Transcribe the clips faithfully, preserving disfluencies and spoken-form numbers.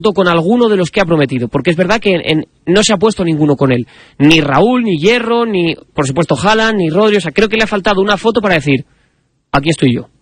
con alguno de los que ha prometido, porque es verdad que en, en, no se ha puesto ninguno con él, ni Raúl, ni Hierro, ni por supuesto Haaland, ni Rodri. O sea, creo que le ha faltado una foto para decir, aquí estoy yo.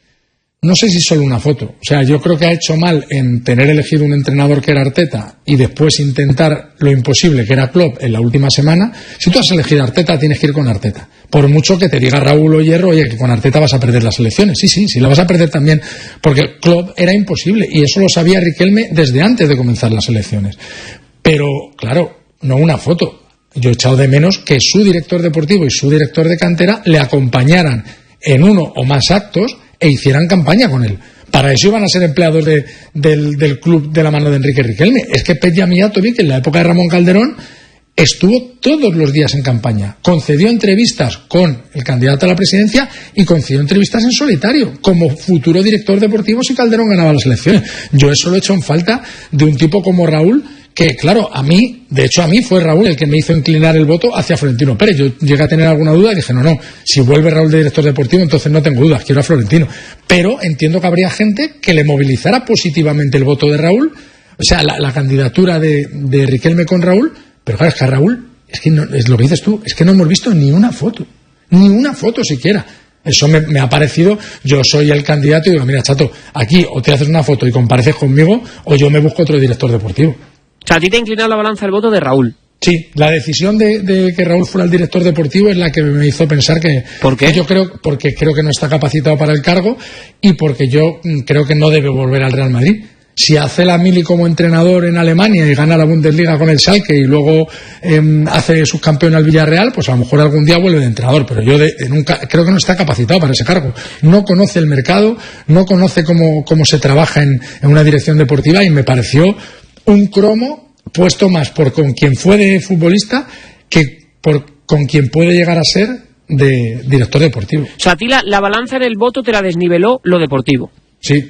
No sé si solo una foto. O sea, yo creo que ha hecho mal en tener elegido un entrenador que era Arteta y después intentar lo imposible, que era Klopp, en la última semana. Si tú has elegido a Arteta, tienes que ir con Arteta. Por mucho que te diga Raúl o Hierro, oye, que con Arteta vas a perder las elecciones. Sí, sí, sí, la vas a perder también, porque Klopp era imposible, y eso lo sabía Riquelme desde antes de comenzar las elecciones. Pero, claro, no una foto. Yo he echado de menos que su director deportivo y su director de cantera le acompañaran en uno o más actos e hicieran campaña con él. Para eso iban a ser empleados de, del, del club de la mano de Enrique Riquelme. Es que Petja Mijatovic, en la época de Ramón Calderón, estuvo todos los días en campaña, concedió entrevistas con el candidato a la presidencia y concedió entrevistas en solitario como futuro director deportivo si Calderón ganaba las elecciones. Yo eso lo he hecho en falta de un tipo como Raúl, que claro, a mí, de hecho a mí fue Raúl el que me hizo inclinar el voto hacia Florentino Pérez. Yo llegué a tener alguna duda y dije, no, no, si vuelve Raúl de director deportivo, entonces no tengo dudas, quiero a Florentino. Pero entiendo que habría gente que le movilizara positivamente el voto de Raúl, o sea, la, la candidatura de, de Riquelme con Raúl. Pero claro, es que a Raúl, es que no, es lo que dices tú, es que no hemos visto ni una foto, ni una foto siquiera. Eso me, me ha parecido, yo soy el candidato y digo, mira, chato, aquí o te haces una foto y compareces conmigo, o yo me busco otro director deportivo. O sea, a ti te ha inclinado la balanza el voto de Raúl. Sí, la decisión de, de que Raúl fuera el director deportivo es la que me hizo pensar que... ¿Por qué? Que yo creo, porque creo que no está capacitado para el cargo y porque yo creo que no debe volver al Real Madrid. Si hace la mili como entrenador en Alemania y gana la Bundesliga con el Schalke y luego eh, hace subcampeón al Villarreal, pues a lo mejor algún día vuelve de entrenador, pero yo de, de nunca creo que no está capacitado para ese cargo. No conoce el mercado, no conoce cómo, cómo se trabaja en, en una dirección deportiva, y me pareció un cromo puesto más por con quien fue de futbolista que por con quien puede llegar a ser de director deportivo. O sea, a ti la, la balanza en el voto te la desniveló lo deportivo. Sí.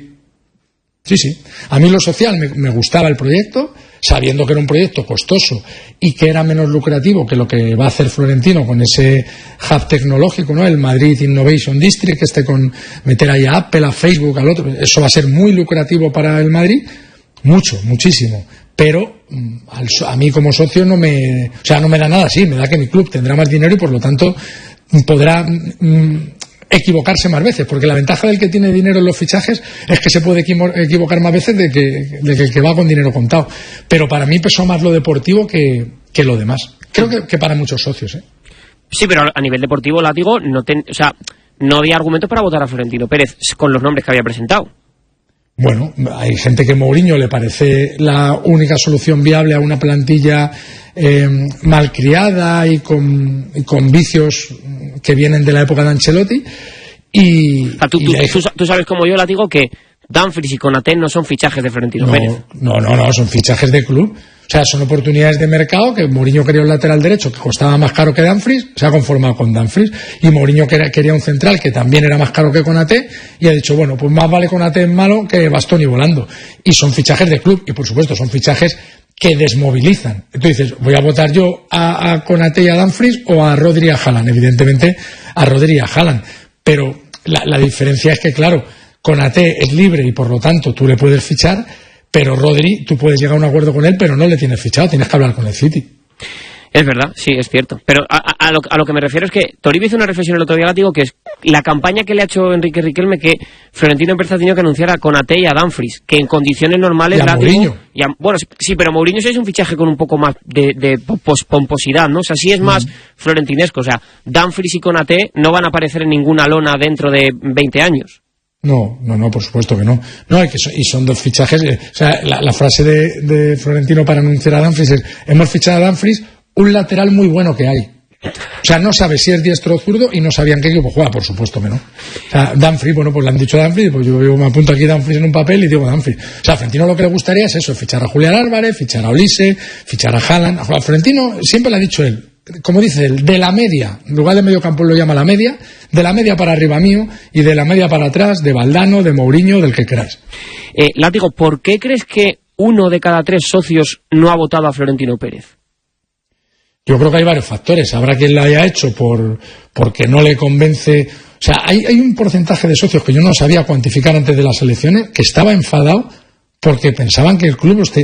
Sí, sí. A mí lo social me, me gustaba el proyecto, sabiendo que era un proyecto costoso y que era menos lucrativo que lo que va a hacer Florentino con ese hub tecnológico, ¿no? El Madrid Innovation District, que esté con meter ahí a Apple, a Facebook, al otro. Eso va a ser muy lucrativo para el Madrid, mucho, muchísimo. Pero al, a mí como socio no me, o sea, no me da nada, sí, me da que mi club tendrá más dinero y por lo tanto podrá mm, equivocarse más veces, porque la ventaja del que tiene dinero en los fichajes es que se puede equivocar más veces de que, de que el que va con dinero contado. Pero para mí pesó más lo deportivo que, que lo demás. Creo que, que para muchos socios, ¿eh? Sí, pero a nivel deportivo, Látigo, no ten, o sea, no había argumentos para votar a Florentino Pérez con los nombres que había presentado. Bueno, hay gente que Mourinho le parece la única solución viable a una plantilla eh, malcriada y con, y con vicios que vienen de la época de Ancelotti. Y, o sea, tú, y tú, hay... tú, tú sabes como yo, Látigo, que Dumfries y Konaté no son fichajes de Florentino no, Pérez. No, no, no, son fichajes de club. O sea, son oportunidades de mercado que Mourinho quería un lateral derecho que costaba más caro que Dumfries, se ha conformado con Dumfries, y Mourinho quería un central que también era más caro que Konaté y ha dicho, bueno, pues más vale Konaté en malo que Bastoni volando. Y son fichajes de club y por supuesto son fichajes que desmovilizan. Entonces dices, voy a votar yo a, a Konaté y a Dumfries o a Rodri y a Haaland. Evidentemente a Rodri y a Haaland, pero la, la diferencia es que claro, Konaté es libre y por lo tanto tú le puedes fichar, pero Rodri, tú puedes llegar a un acuerdo con él, pero no le tienes fichado, tienes que hablar con el City. Es verdad, sí, es cierto. Pero a, a, a, lo, a lo que me refiero es que Toribio hizo una reflexión el otro día, Látigo, que es la campaña que le ha hecho Enrique Riquelme, que Florentino Pérez ha tenido que anunciar a Konaté y a Dumfries, que en condiciones normales... Y a Látigo, Mourinho. Y a, bueno, sí, pero Mourinho sí es un fichaje con un poco más de, de pos, pomposidad, ¿no? O sea, sí es más mm. florentinesco. O sea, Dumfries y Konaté no van a aparecer en ninguna lona dentro de veinte años. No, no, no, por supuesto que no. No, y, que son, y son dos fichajes. Eh, o sea, la, la frase de, de Florentino para anunciar a Dumfries es: hemos fichado a Dumfries, un lateral muy bueno que hay. O sea, no sabe si es diestro o zurdo y no sabían qué equipo juega, por supuesto que no. O sea, Dumfries, bueno, pues le han dicho a Dumfries, pues yo, yo me apunto aquí Dumfries en un papel y digo Dumfries. O sea, a Florentino lo que le gustaría es eso: fichar a Julián Álvarez, fichar a Olise, fichar a Haaland. A Florentino siempre le ha dicho él, como dice él, de la media, en lugar de medio campo lo llama la media, de la media para arriba mío y de la media para atrás de Valdano, de Mourinho, del que queráis. Eh, Látigo, ¿por qué crees que uno de cada tres socios no ha votado a Florentino Pérez? Yo creo que hay varios factores. Habrá quien lo haya hecho por porque no le convence. O sea, hay, hay un porcentaje de socios que yo no sabía cuantificar antes de las elecciones que estaba enfadado porque pensaban que el club